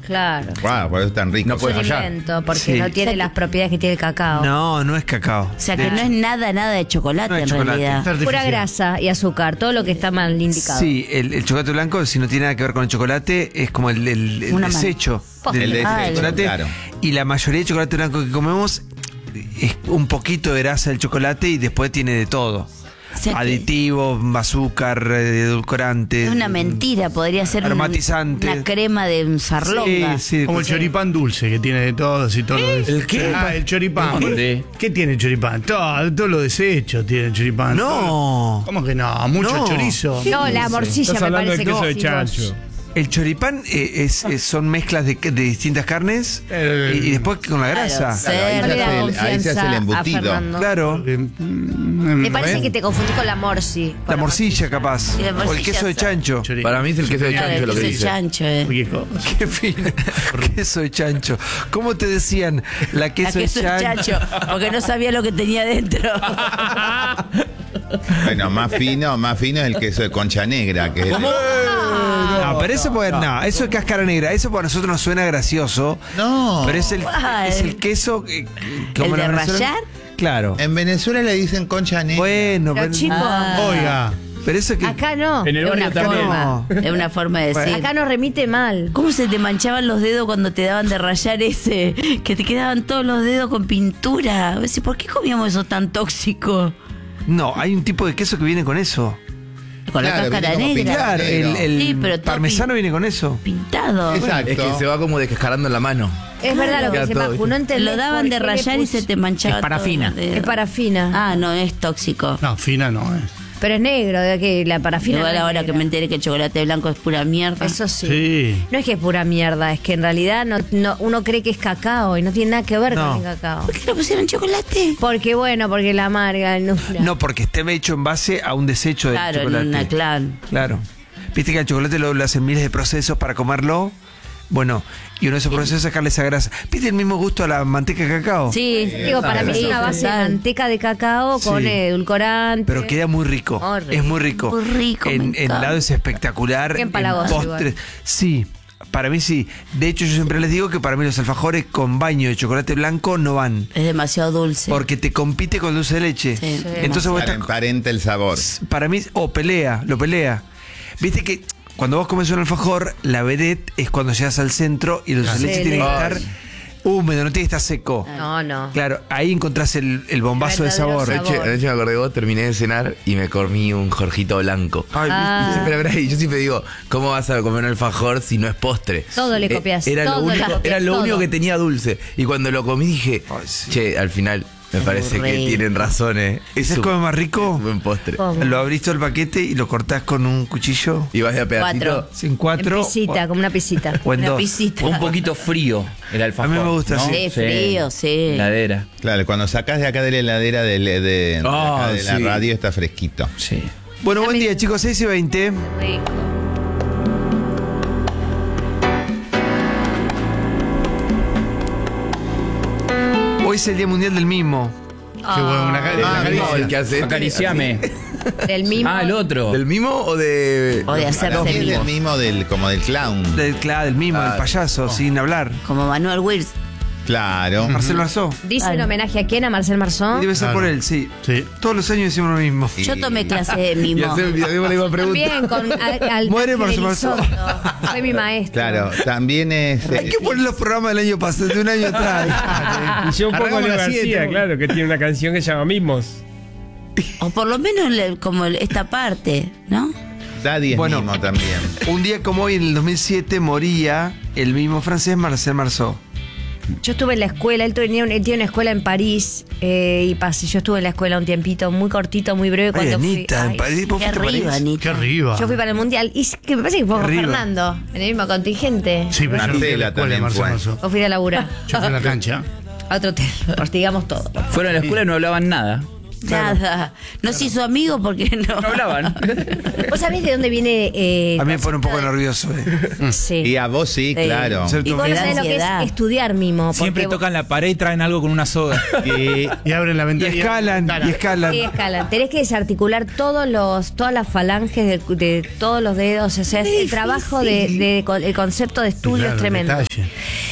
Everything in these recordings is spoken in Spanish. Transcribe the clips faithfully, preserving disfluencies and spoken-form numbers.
Claro. Wow, por eso es tan rico. No Es puede un fallar. invento, porque Sí. no tiene las propiedades que tiene el cacao. No, no es cacao. O sea que no es nada, nada de chocolate No es en chocolate. realidad. Pura artificial. grasa y azúcar, todo lo que está mal indicado. Sí, el, el chocolate blanco, si no tiene nada que ver con el chocolate, es como el, el- el Una man- desecho Postre. del El Ah, desecho, el- chocolate. claro. Y la mayoría de chocolate blanco que comemos es un poquito de grasa del chocolate y después tiene de todo. O sea que Aditivos, azúcar, eh, edulcorantes. es una mentira, podría ser un- Aromatizante. una crema de un sarlonga. Sí, sí, Como el sí. choripán dulce, que tiene de todos y todo lo de- ¿El qué? Ah, el choripán. ¿Dónde? ¿Qué tiene el choripán? Todo, todo lo desecho tiene el choripán. No. ¿Cómo que no? Mucho No. chorizo. No, la morcilla Estás me hablando parece del queso que de sí, chancho. vos. El choripán eh, es, es- son mezclas de, de distintas carnes El- y, y después con la grasa. Claro, ahí, No se le da hace el, ahí se hace el confianza a embutido. Fernando. Claro. Me parece que te confundí con la morsi. La morcilla, capaz. Sí, la O el morcilla queso de sa- chancho. Chori- Para mí es el queso de Claro, chancho lo que queso de dice. chancho, eh. Qué cosa. Qué fino. Queso de chancho. ¿Cómo te decían? La La queso, queso de de chancho. chancho, porque no sabía lo que tenía dentro. Bueno, más fino, más fino es el queso de concha negra. Que es- No, pero eso puede, no, eso es cáscara negra. Eso para nosotros nos suena gracioso. No. Pero es el, ¿Cuál? es el queso. eh, que- como ¿El la de Venezuela- rallar? Claro. En Venezuela le dicen concha negra. Bueno, Pero pero, chicos, Oiga. pero eso que. acá no. En el Es barrio una también. forma, es una forma de decir. Acá nos remite mal. ¿Cómo se te manchaban los dedos cuando te daban de rayar ese? Que te quedaban todos los dedos con pintura. A veces, ¿por qué comíamos eso tan tóxico? No, hay un tipo de queso que viene con eso. Con Claro, la cáscara viene como negra. pintado. Claro, el, el Sí, pero todo parmesano pin- viene con eso. Pintado. Exacto. Es que se va como descascarando en la mano. Es verdad lo que Queda dice todo, Maju, no ¿viste? entendés Lo daban por de qué le rayar y puse- se te manchaba. Es parafina. todo el dedo. Es parafina. Ah, no, es tóxico. No, fina no es. Pero es negro, de que la parafina. Igual no es ahora negra. que me enteré que el chocolate blanco es pura mierda. Eso sí. Sí. No es que es pura mierda, es que en realidad no, no- uno cree que es cacao y no tiene nada que ver No. con el cacao. ¿Por qué le pusieron chocolate? Porque bueno, porque la amarga. No, No, porque esté hecho en base a un desecho de Claro, en chocolate. una clan. Claro. Viste que al chocolate lo, lo hacen miles de procesos para comerlo. Bueno, y uno de esos procesos es sacarle esa grasa. ¿Viste el mismo gusto a la manteca de cacao? Sí. Digo, para mí es una base de total. manteca de cacao con Sí. edulcorante. Pero queda muy rico. Oh, rico. Es muy rico. Muy rico, En, me en encanta. helado es espectacular. Qué en empalagoso postres. Sí. Para mí sí. De hecho, yo siempre les digo que para mí los alfajores con baño de chocolate blanco no van. Es demasiado dulce. Porque te compite con dulce de leche. Sí. Entonces vos Para estás, emparenta el sabor. para mí, o pelea, lo pelea. Viste que cuando vos comes un alfajor, la vedette es cuando llegas al centro y el dulce de leche Sí, tiene que le- estar húmedo, no tiene que estar seco. No, no. Claro, ahí encontrás el, el bombazo de Verdadero sabor. sabor. Anoche, anoche me acordé de vos, terminé de cenar y me comí un jorjito blanco. Ay, Ah. Siempre, habrá- yo siempre digo, ¿cómo vas a comer un alfajor si no es postre? Todo le Eh, copias, Era todo lo, le único, copias, era lo todo. único que tenía dulce. Y cuando lo comí dije, Ay, sí. che, al final me Es parece muy que rico. tienen razón, ¿eh? ¿Y Es sabes un- cómo es más rico? un buen postre. ¿Cómo? Lo abrís todo el paquete y lo cortás con un cuchillo. Y vas de a pedacito. Cuatro. Sin En cuatro. pisita, como una pisita. O en Una dos. pisita. Un poquito frío el alfajor. A mí me gusta ¿no? así. Sí, frío, sí. Heladera. Claro, cuando sacás de acá de la heladera de, de- de Ah, acá de la sí. radio está fresquito. Sí. Bueno, buen día, chicos. seis y veinte. Rico. Hoy es el Día Mundial del Mimo. Qué bueno, una, ca- una Ah, caricia. no, el que hace. Acariciame. Del mismo. Ah, el otro. ¿Del mimo o de.? O de Para hacerse mí es del mimo. mismo del, como del clown. Del, claro, del mimo, Ah, del payaso, sin hablar. Como Manuel Wills. Claro. Marcelo Marzó. Dice en Claro. homenaje a quién, a Marcel Marzón. Debe ser Claro. por él, sí. Sí. Todos los años decimos lo mismo. Y- Yo tomé clase de Y mimo. hacemos y hacemos la misma pregunta. También con al, al Muere Ángel Marcel Marzón. Elizondo. Soy mi maestro. Claro, también es. Hay que poner los programas del año pasado, de un año atrás. Y yo un poco Arrancamos Leo a las García, siete, claro, que tiene una canción que se llama Mismos. O por lo menos le- como esta parte, ¿no? Daddy es Bueno. mimo también. Un día como hoy, en el dos mil siete, moría el mismo francés Marcel Marceau. Yo estuve en la escuela, él tenía, un- él tiene una escuela en París eh, y pasé, yo estuve en la escuela un tiempito, muy cortito, muy breve. Ay, Cuando fui, Anita, en ay, París, ¿vos Qué fuiste a arriba, París? Anita. Qué arriba. yo fui para el mundial y es que me parece que fue con Arriba. Fernando, en el mismo contingente. Sí, pero yo no fui a la Marcela escuela de también Marcelo fue. Marzó. O fui a laburar. Yo fui a la cancha. A otro hotel, digamos todo. Fueron a la escuela y no hablaban nada. Nada. No se hizo amigo porque no. No hablaban. ¿Vos sabés de dónde viene? Eh, el A mí me pone un poco concepto de- nervioso. eh. Sí. Y a vos sí, Sí. claro. Ser Y tu- vos no Me da sabés lo que es ansiedad. estudiar mimo. Siempre porque tocan la pared y traen algo con una soga. Y Y abren la Y ventana. escalan, y escalan. Sí, escalan. Tenés que desarticular todos los, todas las falanges de, de todos los dedos. O sea, es el trabajo de, de- el concepto de estudio Claro, es tremendo. detalle.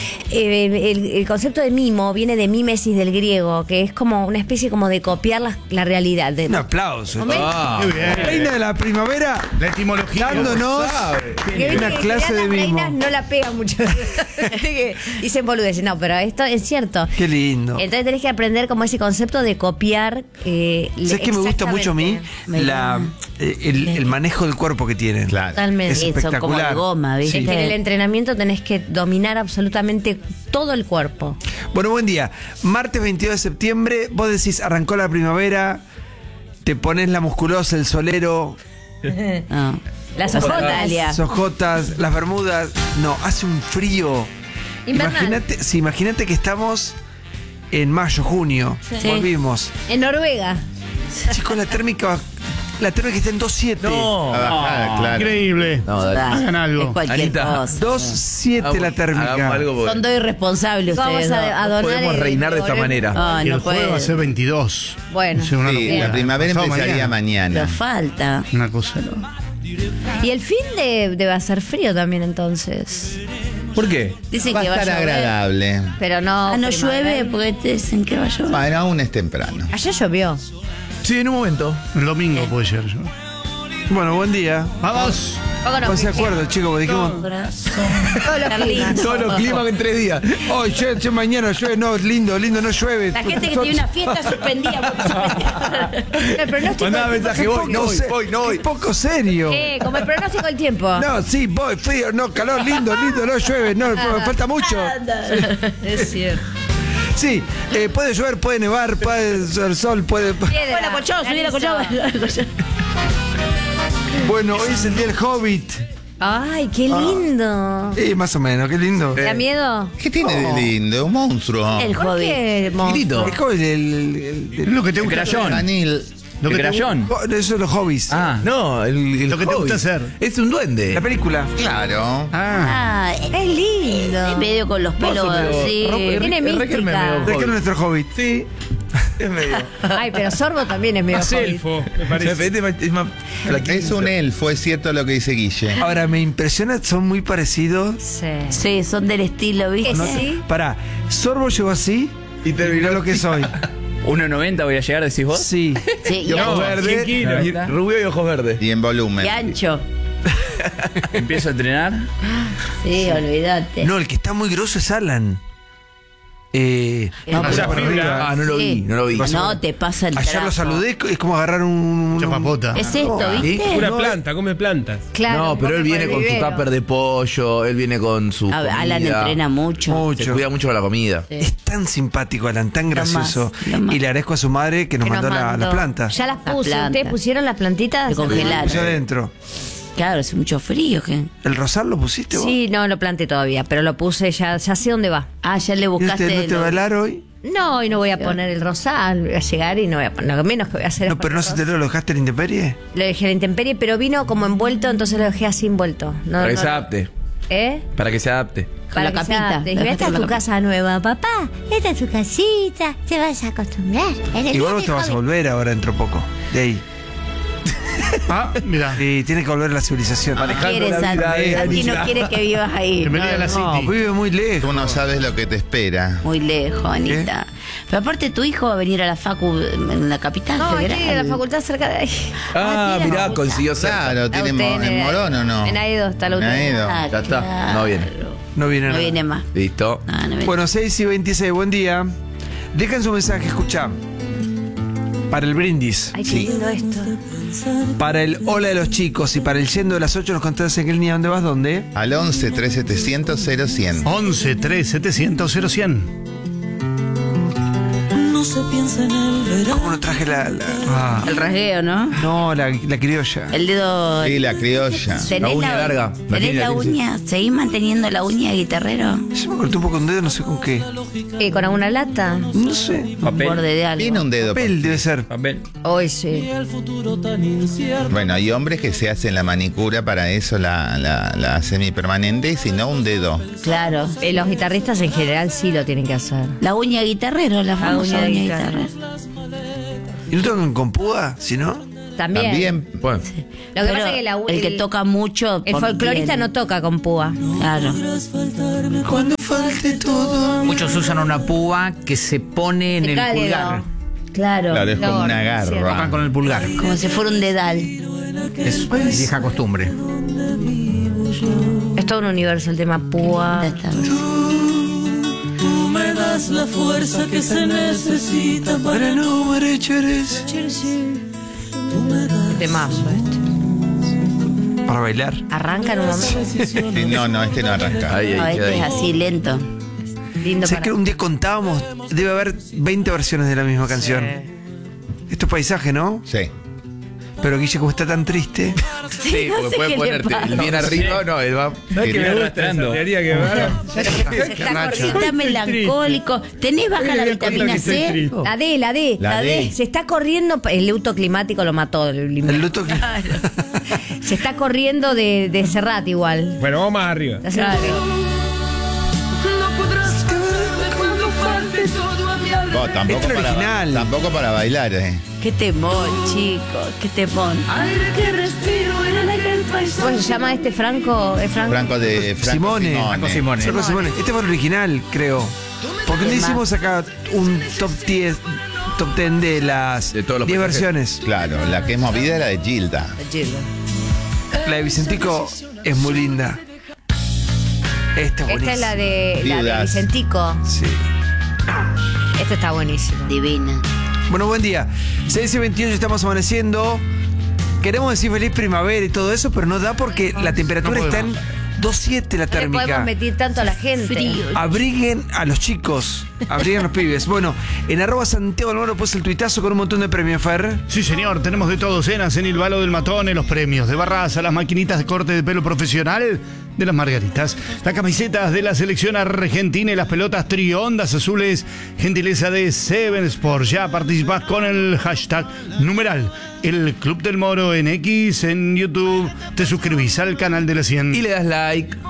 Eh, el, el concepto de mimo viene de mímesis del griego, que es como una especie como de copiar la, la realidad. De, Un aplauso. Hombre, Ah. Muy bien. Reina de la primavera, La etimología. dándonos que viste una que en clase general de las reinas mimo. no la pegan mucho. Viste que dicen boludeces. No, pero esto es cierto. Qué lindo. Entonces tenés que aprender como ese concepto de copiar. Eh, ¿Sabes qué me gusta mucho a mí? Me La, eh, el, el manejo del cuerpo que tienen. claro. Totalmente. Es Sí, son como de espectacular. goma, ¿viste? Es que en el entrenamiento tenés que dominar absolutamente todo el cuerpo. Bueno, buen día. Martes veintidós de septiembre, vos decís, arrancó la primavera, te pones la musculosa, el solero, No. Las Otra ojotas. Italia. sojotas, las bermudas. No, hace un frío. Invernal. Imagínate, sí, imagínate que estamos en mayo, junio. Sí. Volvimos. En Noruega. Chicos, la térmica, la térmica está en dos siete. No. A bajar, claro. Increíble. No, dale. Hagan algo. Es cualquier Anita. cosa. dos siete la térmica. Hagamos algo porque Son dos irresponsables Vamos ustedes. a, a dos. donar. podemos el- reinar de esta el- manera. Ay, Y no el jueves va a puede. ser veintidós. Bueno. Es una Sí, locura. la primavera Pasado empezaría mañana. Pero mañana. falta. Una cosa. Y el fin de debe hacer frío también entonces. ¿Por qué? Dicen Va a que va a estar llover. agradable. Pero no. Ah, no primavera. llueve porque te dicen que va a llover. Bueno, aún es temprano. Ayer llovió. Sí, en un momento. El domingo puede ser. yo. Bueno, buen día. Vamos. Poco no Pónganse de fuiste. acuerdo, chicos, porque dijimos. Todos los climas. Todos los climas en tres días. Oh, che, che, mañana llueve, no, lindo, lindo, no llueve. La gente que tiene una fiesta suspendida. porque suspendía. El pronóstico Mandaba del mensaje, tiempo voy, es no poco- voy, sé, voy, no voy. qué poco serio. Eh, como el pronóstico del tiempo. No, sí, voy, frío, no, calor, lindo, lindo, no llueve, no, falta mucho. Es cierto. Sí, eh, puede llover, puede nevar, puede ser sol, puede. Piedra, Bueno, colchón, subí la granizo. colchón. Bueno, hoy es el día del Hobbit. Ay, qué lindo. Eh, más o menos, qué lindo. ¿Te da miedo? ¿Qué tiene de lindo? Un monstruo. El ¿Por hobby. qué, monstruo? El Hobbit, el, el- Es el- lo que te gusta. Crayón. Anil. Lo que ¿El te crayón? oh, eso es los hobbies. Ah. No, el, el Lo que te Hobbit. gusta hacer. Es un duende. La película. Claro. Ah. Ah, es Es lindo. medio con los pelos así. Tiene mística. ¿De qué es nuestro Hobbit? Sí. Es medio. Ay, pero Sorbo también es medio Más hobbit. elfo, me Es parece. más, es más flaquito. Es un elfo, es cierto lo que dice Guille. Ahora, me impresiona, son muy parecidos. Sí. Sí, son del estilo, ¿viste? ¿Que sí? Pará, Sorbo llegó así y terminó lo que soy. uno noventa voy a llegar, decís vos. Sí. Sí, y, Y ojos ancho, verdes. cien kilos. y rubio y ojos verdes. Y en volumen. y ancho. Empiezo a entrenar. Sí, olvídate. No, el que está muy grosso es Alan. Eh, No, pero por fibra. arriba. Ah, no lo Sí. vi, no lo vi. No, te pasa el Ayer trapo. lo saludé, es como agarrar un. Mucha papota. Es esto, ¿viste? Una No, planta, come plantas. Claro. No, pero él come viene por con el su vivero. tupper de pollo, él viene con su A ver, Alan comida. entrena mucho. Mucho. Se cuida mucho con la comida. Sí. Es tan simpático, Alan, tan gracioso. más, lo más. Y le agradezco a su madre que nos Que nos mandó la- mandó. las plantas. Ya las Las puse. plantas. ¿Ustedes pusieron las plantitas? De congelar. Puse adentro. Claro, hace mucho frío. ¿qué? ¿El rosal lo pusiste vos? Sí, no lo planté todavía, pero lo puse ya, ya sé dónde va. Ah, ya le ¿Y buscaste. usted no te lo- va a hablar hoy? No, y no voy a poner el rosal, voy a llegar y no voy a poner, lo menos que voy a hacer es No, pero no poner se rosal. te lo dejaste en la intemperie. Lo dejé a la intemperie, pero vino como envuelto, entonces lo dejé así envuelto. No, Para que no- se adapte. ¿Eh? Para que se adapte. Con la Para que se capita. adapte. Dije, esta es Con tu la casa nueva, papá. Esta es tu casita. Te vas a acostumbrar. Es el Igual día vos te del vas a hobby. volver ahora dentro de poco. De ahí. Ah, mira. Y tiene que volver a la civilización. Quiere, la vida Santi. de Santi no Anita. quiere que vivas ahí. Bienvenida a la No, City. vive muy lejos. Tú no sabes lo que te espera. Muy lejos, Anita. Pero aparte, tu hijo va a venir a la Facu en la capital No, federal. aquí en la facultad cerca de ahí. Ah, mira. mirá, consiguió cerca. Claro, tiene usted mo- en- en Morón o no. en Aedo está la En U T N. Aedo. Ah, Ya está, claro. no viene. No viene No nada. viene más. Listo. No, no viene. Bueno, seis y veintiséis, buen día. Dejen su mensaje, escucha. Para el brindis. Ay, qué lindo esto. Para el hola de los chicos y para el yendo de las ocho nos contás en qué línea dónde vas, dónde. Al once, tres setecientos, cero cien. once, tres, setecientos, cero cien. No ¿Cómo no traje la. la- Ah, El rasgueo, ¿no? no, la, la criolla. El dedo. Sí, la criolla. ¿Tenés La uña larga. La ¿Tenés tiene, la la tiene, uña? ¿Seguís manteniendo la uña de guitarrero? Yo me corté un poco un dedo, no sé con qué. Eh, ¿Con alguna lata? No sé. Papel. Borde de algo. Tiene un dedo. Papel debe ser. Papel. Hoy sí. Bueno, hay hombres que se hacen la manicura para eso, la, la, la semipermanente, y si no, un dedo. Claro. Eh, los guitarristas en general sí lo tienen que hacer. La uña de guitarrero, la famosa uña de uña de guitarra. guitarrero. ¿Y no tocan con púa? Si no. También. También. bueno. Lo que Pero pasa es que la, el que toca mucho. El por- folclorista bien. no toca con púa. Claro. Cuando falte todo. Muchos usan una púa que se pone en Se el cae, pulgar. ¿no? Claro. Claro, es como No, una no, Tocan garra. con el pulgar. Como si fuera un dedal. Es vieja costumbre. Es todo un universo el tema púa. Ya está. Para no marechares. Temazo este. Para bailar. Arranca en un momento. Sí, no, no, este no arranca. Ahí, No, ahí, queda este es ahí. así, lento. Lindo ¿Sabes para... que un día contábamos? Debe haber veinte versiones de la misma canción. Esto es paisaje, ¿no? Sí. Pero Guille, como está tan triste. Sí, no porque sé puede qué le ponerte pasa. el bien arriba, no, él va. ¿Sabes que me gusta arrastrando. esa teoría que va? Se está corriendo. Está melancólico. ¿Tenés baja la Voy a contar vitamina que estoy C? triste. La D, la D. La D. Se está corriendo. El luto climático lo mató. El, El luto que. Se está corriendo de, de Serrat igual. Bueno, vamos más arriba. Está haciendo frío. Oh, tampoco, Este es para, original. tampoco para bailar, eh. Qué temón, chicos. Qué temón. ¿Cómo se llama este Franco? ¿Es Franco? Franco de Franco Simone. Franco Simone. Franco Simone. Este fue el original, creo. Porque no hicimos acá un top diez, top diez de las De todos los diez paisajes. versiones. Claro, la que es movida es la de Gilda. La de Vicentico es muy linda. Esta es Esta buenísima. es la de, la de Viudas. Vicentico. Sí. Esta está buenísima. Divina. Bueno, buen día. seis y veintiocho, estamos amaneciendo. Queremos decir feliz primavera y todo eso, pero no da porque la temperatura está en dos siete la No le podemos térmica. meter tanto a la gente. Frío. Abriguen a los chicos, abriguen a los pibes. Bueno, en arroba Santiago Almagro puse el tuitazo con un montón de premios, Fer. Sí, señor, tenemos de todo. Cenas en el Balo del Matón, en los premios de Barraza, las maquinitas de corte de pelo profesional de las Margaritas, las camisetas de la selección argentina y las pelotas triondas azules, gentileza de Seven Sport. Ya participás con el hashtag numeral el Club del Moro en X, en YouTube. Te suscribís al canal de la cien. Y le das like.